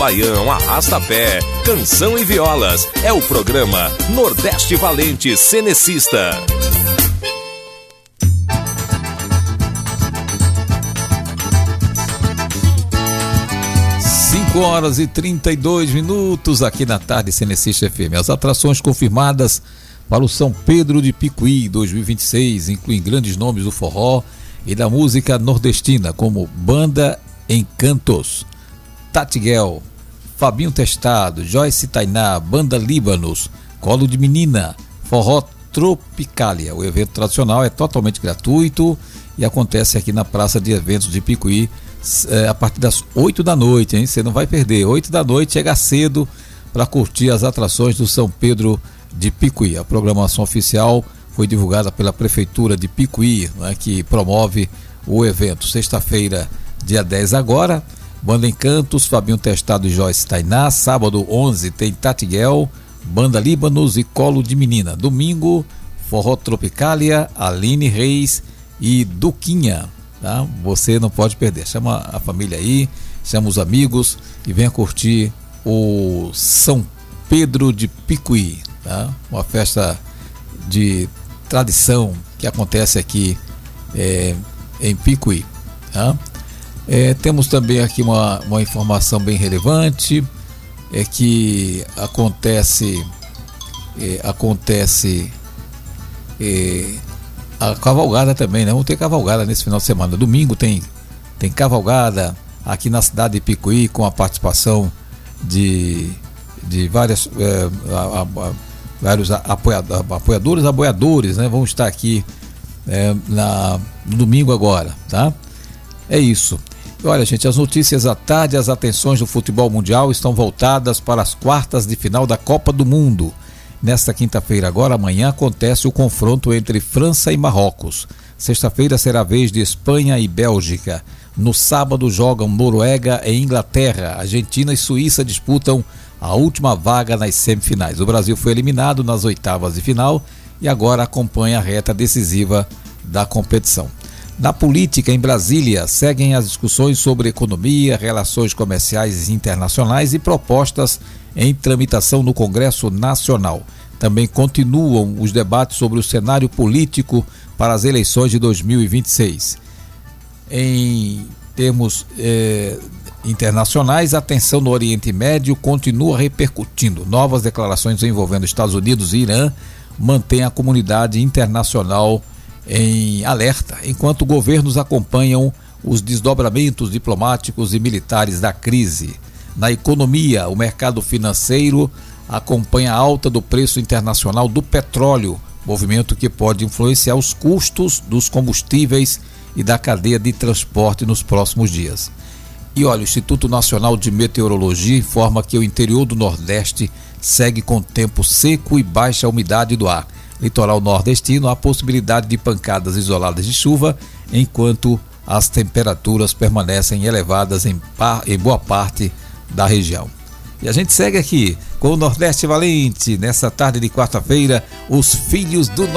baião, arrasta-pé, canção e violas. É o programa Nordeste Valente Cenecista. 5h32 aqui na tarde Cenecista FM. As atrações confirmadas para o São Pedro de Picuí 2026 incluem grandes nomes do forró e da música nordestina, como Banda Encantos, Tatiguel, Fabinho Testado, Joyce Tainá, Banda Líbanos, Colo de Menina, Forró Tropicália. O evento tradicional é totalmente gratuito e acontece aqui na Praça de Eventos de Picuí a partir das 8 da noite, hein? Você não vai perder. 8 da noite, chega cedo para curtir as atrações do São Pedro de Picuí. A programação oficial foi divulgada pela Prefeitura de Picuí, né, que promove o evento. Sexta-feira, dia 10 agora, Banda Encantos, Fabinho Testado e Joyce Tainá. Sábado 11 tem Tatiguel, Banda Líbanos e Colo de Menina. Domingo, Forró Tropicália, Aline Reis e Duquinha. Tá? Você não pode perder. Chama a família aí, chama os amigos e venha curtir o São Pedro de Picuí, tá? Uma festa de tradição que acontece aqui em Picuí, tá? Temos também aqui uma informação bem relevante, que acontece a cavalgada também, né? Vamos ter cavalgada nesse final de semana. Domingo tem cavalgada aqui na cidade de Picuí, com a participação de vários apoiadores, né? Vão estar aqui no domingo agora, tá? É isso. E olha, gente, as notícias à tarde, as atenções do futebol mundial estão voltadas para as quartas de final da Copa do Mundo. Nesta quinta-feira agora, amanhã, acontece o confronto entre França e Marrocos. Sexta-feira será a vez de Espanha e Bélgica. No sábado jogam Noruega e Inglaterra. Argentina e Suíça disputam a última vaga nas semifinais. O Brasil foi eliminado nas oitavas de final e agora acompanha a reta decisiva da competição. Na política, em Brasília, seguem as discussões sobre economia, relações comerciais internacionais e propostas em tramitação no Congresso Nacional. Também continuam os debates sobre o cenário político para as eleições de 2026. Em termos internacionais, a tensão no Oriente Médio continua repercutindo. Novas declarações envolvendo Estados Unidos e Irã mantêm a comunidade internacional em alerta, enquanto governos acompanham os desdobramentos diplomáticos e militares da crise. Na economia, o mercado financeiro acompanha a alta do preço internacional do petróleo, movimento que pode influenciar os custos dos combustíveis e da cadeia de transporte nos próximos dias. E olha, o Instituto Nacional de Meteorologia informa que o interior do Nordeste segue com tempo seco e baixa umidade do ar. Litoral nordestino, há possibilidade de pancadas isoladas de chuva, enquanto as temperaturas permanecem elevadas em boa parte da região. E a gente segue aqui com o Nordeste Valente, nessa tarde de quarta-feira, os filhos do